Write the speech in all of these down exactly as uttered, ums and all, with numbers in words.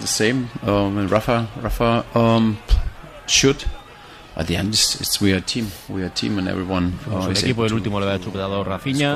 the same. Um, and Rafa, Rafa um, shoot. At the end, it's, it's we are a team. We are a team, and everyone. Uh, el equipo del último le ha chupado Rafinha.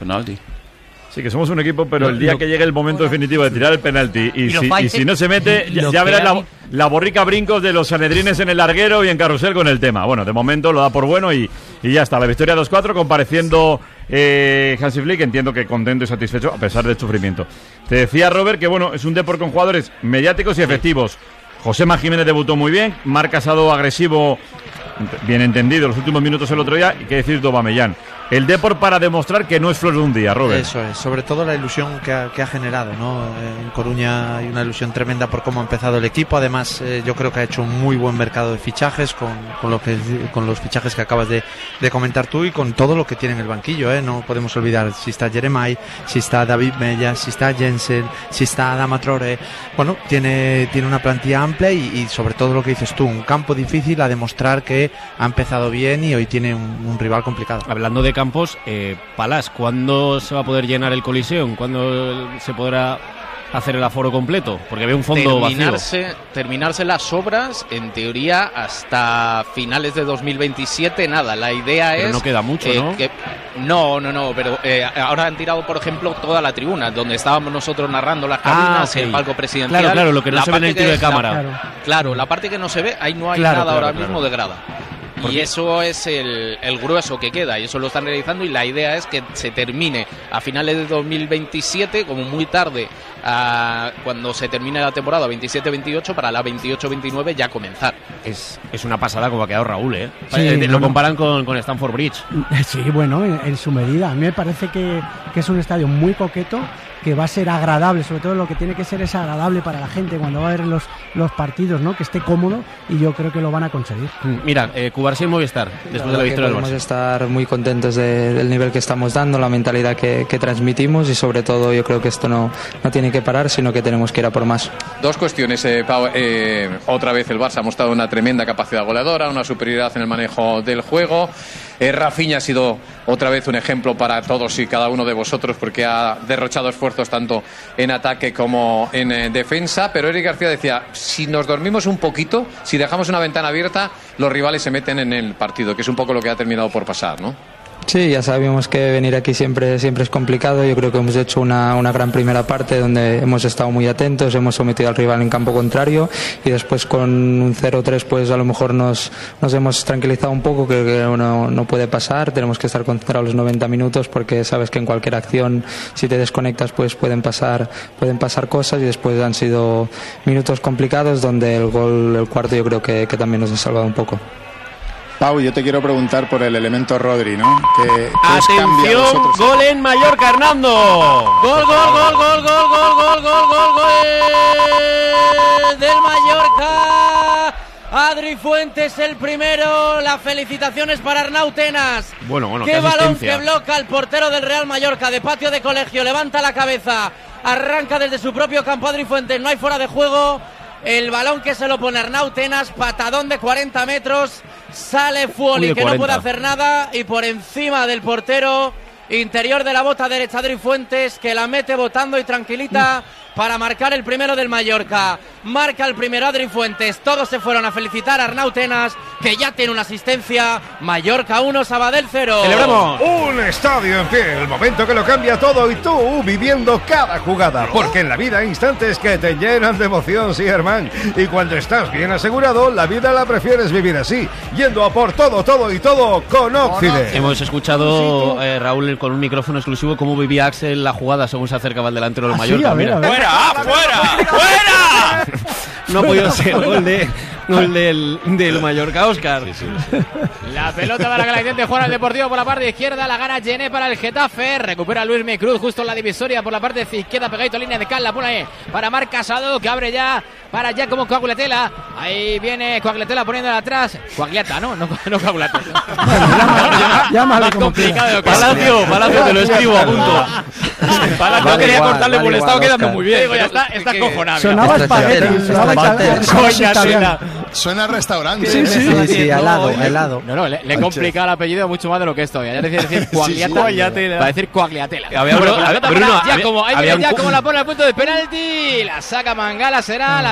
Sí, que somos un equipo, pero el día que llegue el momento definitivo de tirar el penalti y, y, si, y si no se mete, ya, ya verás la, la borrica brincos de los sanedrines en el larguero y en carrusel con el tema. Bueno, de momento lo da por bueno y, y ya está. La victoria dos cuatro, compareciendo eh, Hansi Flick, entiendo que contento y satisfecho a pesar del sufrimiento. Te decía, Robert, que bueno, es un Depor con jugadores mediáticos y efectivos. Josema Jiménez debutó muy bien, Marc Casado agresivo, bien entendido, los últimos minutos el otro día, y qué decir de Aubameyang. El Depor para demostrar que no es flor de un día, Robert. Eso es, sobre todo la ilusión que ha, que ha generado, ¿no? En Coruña hay una ilusión tremenda por cómo ha empezado el equipo. Además, eh, yo creo que ha hecho un muy buen mercado de fichajes con, con, lo que, con los fichajes que acabas de, de comentar tú y con todo lo que tiene en el banquillo, ¿eh? No podemos olvidar si está Jeremai, si está David Mella, si está Jensen, si está Adama Traoré. Bueno, tiene, tiene una plantilla amplia y, y sobre todo lo que dices tú, un campo difícil a demostrar que ha empezado bien y hoy tiene un, un rival complicado. Hablando de campos, eh, Palás, ¿cuándo se va a poder llenar el Coliseum? ¿Cuándo se podrá hacer el aforo completo? Porque veo un fondo terminarse, vacío. Terminarse las obras, en teoría, hasta finales de dos mil veintisiete, nada. La idea pero es... no queda mucho, eh, ¿no? Que, no, no, no, pero eh, ahora han tirado, por ejemplo, toda la tribuna, donde estábamos nosotros narrando las cabinas, ah, okay. El palco presidencial. Claro, claro, lo que no la se ve en el tiro de cámara. La, claro. claro, la parte que no se ve, ahí no hay claro, nada claro, ahora claro. mismo de grada. Y eso es el, el grueso que queda, y eso lo están realizando, y la idea es que se termine a finales de dos mil veintisiete, como muy tarde, a, cuando se termine la temporada veintisiete veintiocho, para la veintiocho veintinueve ya comenzar. Es, es una pasada como ha quedado Raúl, ¿eh? Sí, eh lo bueno, comparan con, con Stamford Bridge. Sí, bueno, en, en su medida. A mí me parece que, que es un estadio muy coqueto, que va a ser agradable, sobre todo lo que tiene que ser es agradable para la gente cuando va a ver los, los partidos, ¿no? Que esté cómodo, y yo creo que lo van a conseguir. Mira, eh, Cubarsí en Movistar, después de la victoria del Barça. Podemos estar muy contentos de, del nivel que estamos dando, la mentalidad que, que transmitimos, y sobre todo yo creo que esto no, no tiene que parar, sino que tenemos que ir a por más. Dos cuestiones, eh, Pau, eh, otra vez el Barça ha mostrado una tremenda capacidad goleadora, una superioridad en el manejo del juego. Eh, Rafinha ha sido otra vez un ejemplo para todos y cada uno de vosotros, porque ha derrochado esfuerzos tanto en ataque como en eh, defensa. Pero Eric García decía, si nos dormimos un poquito, si dejamos una ventana abierta, los rivales se meten en el partido, que es un poco lo que ha terminado por pasar, ¿no? Sí, ya sabíamos que venir aquí siempre, siempre es complicado. Yo creo que hemos hecho una, una gran primera parte donde hemos estado muy atentos, hemos sometido al rival en campo contrario, y después con un cero tres pues a lo mejor nos, nos hemos tranquilizado un poco, que, que no, no puede pasar. Tenemos que estar concentrados los noventa minutos, porque sabes que en cualquier acción, si te desconectas, pues pueden pasar, pueden pasar cosas, y después han sido minutos complicados donde el gol, el cuarto, yo creo que, que también nos ha salvado un poco. Pau, yo te quiero preguntar por el elemento Rodri, ¿no? ¿Qué, qué Atención, gol en Mallorca, Hernando. Gol, gol, gol, gol, gol, gol, gol, gol, gol, gol del Mallorca. Adri Fuentes el primero. Las felicitaciones para Arnau Tenas. Bueno, bueno, qué, qué balón que bloca el portero del Real Mallorca, de patio de colegio. Levanta la cabeza, arranca desde su propio campo Adri Fuentes. No hay fuera de juego. El balón que se lo pone Arnau Tenas, patadón de cuarenta metros. Sale Fuoli, que no puede hacer nada, y por encima del portero interior de la bota derecha Adri Fuentes, que la mete botando y tranquilita para marcar el primero del Mallorca. Marca el primero Adri Fuentes. Todos se fueron a felicitar a Arnau Tenas, que ya tiene una asistencia. Mallorca uno, Sabadell cero. ¡Celebramos! Un estadio en pie, el momento que lo cambia todo, y tú viviendo cada jugada, porque en la vida hay instantes que te llenan de emoción, sí, Germán. Y cuando estás bien asegurado, la vida la prefieres vivir así, yendo a por todo, todo y todo con Occident. Hemos escuchado, eh, Raúl, con un micrófono exclusivo, cómo vivía Axel la jugada según se acercaba el delantero del Mallorca. Sí, a ver, a ver. ¡Fuera! ¡Fuera! ¡Fuera! No ha podido ser gol, de, gol del, del Mallorca, Óscar. Sí, sí, sí. La pelota para que la intente jugar al Deportivo por la parte izquierda. La gana Gené para el Getafe. Recupera Luis Micruz justo en la divisoria por la parte izquierda, pegadito a línea de cal. La pone ahí para Marc Casado, que abre ya para ya como Coaguletela. Ahí viene Coaguletela poniéndola atrás. Coagliata, ¿no? No, no Coaguletela. Llámale como complicado. Palacio, Palacio, te lo escribo a punto. Palacio no quería cortarle por el estado, quedando muy bien. Digo, ya está, está cojonado. Sonaba espagueti, sonaba italiano. Suena a restaurante. Sí, sí, sí, sí, al lado, al lado. No, no, le, le he complicado el apellido mucho más de lo que esto. Ya decir, decir Coagliatela. Para decir Coagliatela. Había, Bruno, la Bruno, ya había, como, ahí había viene ya un... como la pone al punto de penalti. La saca Mangala, será la